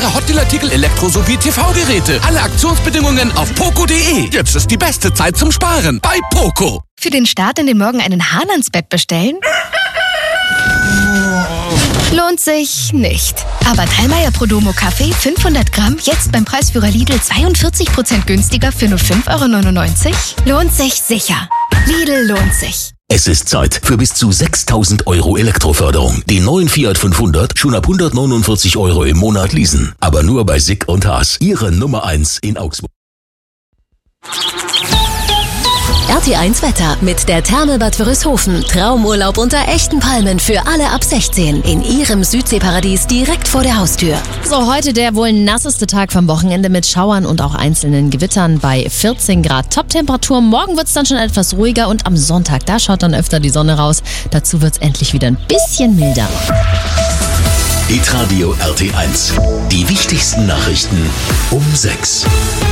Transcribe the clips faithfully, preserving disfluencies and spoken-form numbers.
vergleichbare Hotdeal-Artikel, Elektro- sowie T V-Geräte. Alle Aktionsbedingungen auf poco punkt de. Jetzt ist die beste Zeit zum Sparen bei Poco. Für den Start in den Morgen einen Hahn ans Bett bestellen? Lohnt sich nicht. Aber Dallmayr Prodomo Kaffee fünfhundert Gramm jetzt beim Preisführer Lidl zweiundvierzig Prozent günstiger für nur fünf Euro neunundneunzig? Lohnt sich sicher. Lidl lohnt sich. Es ist Zeit für bis zu sechstausend Euro Elektroförderung. Den neuen Fiat fünfhundert schon ab hundertneunundvierzig Euro im Monat leasen. Aber nur bei Sick und Haas. Ihre Nummer eins in Augsburg. R T eins Wetter mit der Therme Bad Wörishofen. Traumurlaub unter echten Palmen für alle ab sechzehn. In Ihrem Südseeparadies direkt vor der Haustür. So, heute der wohl nasseste Tag vom Wochenende mit Schauern und auch einzelnen Gewittern bei vierzehn Grad. Top-Temperatur. Morgen wird es dann schon etwas ruhiger und am Sonntag, da schaut dann öfter die Sonne raus. Dazu wird es endlich wieder ein bisschen milder. Hitradio R T eins. Die wichtigsten Nachrichten um sechs.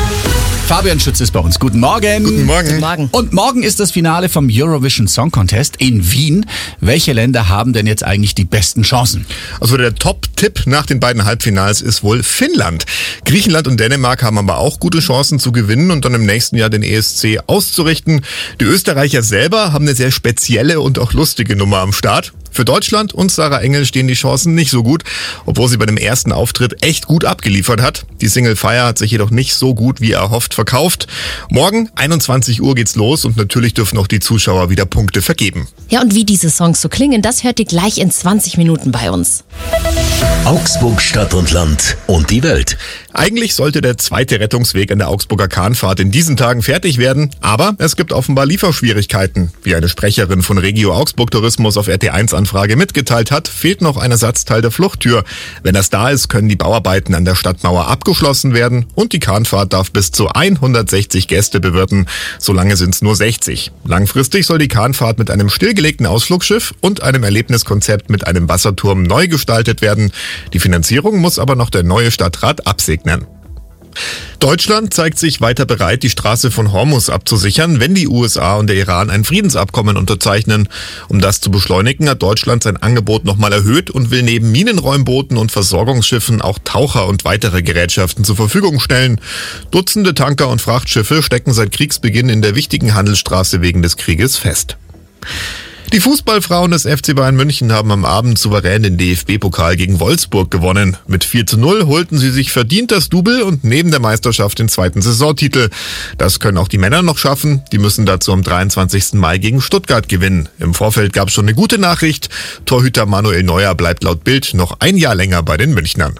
Fabian Schütz ist bei uns. Guten Morgen. Guten Morgen. Guten Morgen. Und morgen ist das Finale vom Eurovision Song Contest in Wien. Welche Länder haben denn jetzt eigentlich die besten Chancen? Also der Top-Tipp nach den beiden Halbfinals ist wohl Finnland. Griechenland und Dänemark haben aber auch gute Chancen zu gewinnen und dann im nächsten Jahr den E S C auszurichten. Die Österreicher selber haben eine sehr spezielle und auch lustige Nummer am Start. Für Deutschland und Sarah Engel stehen die Chancen nicht so gut, obwohl sie bei dem ersten Auftritt echt gut abgeliefert hat. Die Single Fire hat sich jedoch nicht so gut wie erhofft verkauft. Morgen einundzwanzig Uhr geht's los und natürlich dürfen auch die Zuschauer wieder Punkte vergeben. Ja, und wie diese Songs so klingen, das hört ihr gleich in zwanzig Minuten bei uns. Augsburg, Stadt und Land und die Welt. Eigentlich sollte der zweite Rettungsweg an der Augsburger Kahnfahrt in diesen Tagen fertig werden, aber es gibt offenbar Lieferschwierigkeiten. Wie eine Sprecherin von Regio Augsburg Tourismus auf R T eins Anfrage mitgeteilt hat, fehlt noch ein Ersatzteil der Fluchttür. Wenn das da ist, können die Bauarbeiten an der Stadtmauer abgeschlossen werden und die Kahnfahrt darf bis zu hundertsechzig Gäste bewirten. Solange sind es nur sechzig. Langfristig soll die Kahnfahrt mit einem stillgelegten Ausflugsschiff und einem Erlebniskonzept mit einem Wasserturm neu gestaltet werden. Die Finanzierung muss aber noch der neue Stadtrat absegnen. Deutschland zeigt sich weiter bereit, die Straße von Hormuz abzusichern, wenn die U S A und der Iran ein Friedensabkommen unterzeichnen. Um das zu beschleunigen, hat Deutschland sein Angebot nochmal erhöht und will neben Minenräumbooten und Versorgungsschiffen auch Taucher und weitere Gerätschaften zur Verfügung stellen. Dutzende Tanker und Frachtschiffe stecken seit Kriegsbeginn in der wichtigen Handelsstraße wegen des Krieges fest. Die Fußballfrauen des F C Bayern München haben am Abend souverän den D F B-Pokal gegen Wolfsburg gewonnen. Mit vier zu null holten sie sich verdient das Double und neben der Meisterschaft den zweiten Saisontitel. Das können auch die Männer noch schaffen. Die müssen dazu am dreiundzwanzigsten Mai gegen Stuttgart gewinnen. Im Vorfeld gab es schon eine gute Nachricht. Torhüter Manuel Neuer bleibt laut Bild noch ein Jahr länger bei den Münchnern.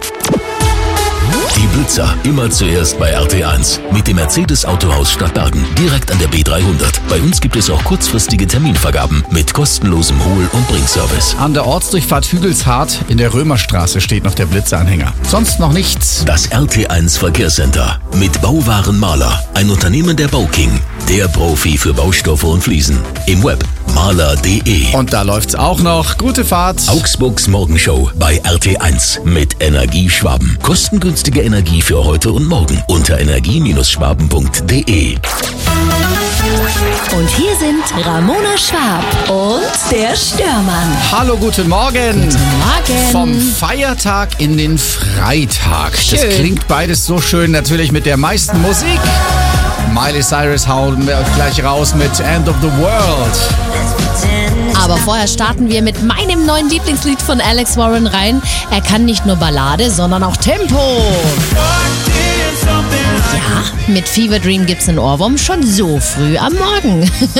Die Blitzer immer zuerst bei R T eins. Mit dem Mercedes Autohaus Stadtbergen. Direkt an der B dreihundert. Bei uns gibt es auch kurzfristige Terminvergaben mit kostenlosem Hol- und Bringservice. An der Ortsdurchfahrt Hügelshardt in der Römerstraße steht noch der Blitzeranhänger. Sonst noch nichts. Das R T eins Verkehrscenter. Mit Bauwaren Maler. Ein Unternehmen der Bauking. Der Profi für Baustoffe und Fliesen. Im Web maler punkt de. Und da läuft's auch noch. Gute Fahrt. Augsburgs Morgenshow bei R T eins mit Energie Schwaben. Kostengünstige Energie für heute und morgen unter energie schwaben punkt de. Und hier sind Ramona Schwab und der Störmann. Hallo, guten Morgen. Guten Morgen. Vom Feiertag in den Freitag. Schön. Das klingt beides so schön, natürlich mit der meisten Musik. Miley Cyrus hauen wir gleich raus mit End of the World. Aber vorher starten wir mit meinem neuen Lieblingslied von Alex Warren rein. Er kann nicht nur Ballade, sondern auch Tempo. Ja, mit Fever Dream gibt's einen Ohrwurm schon so früh am Morgen.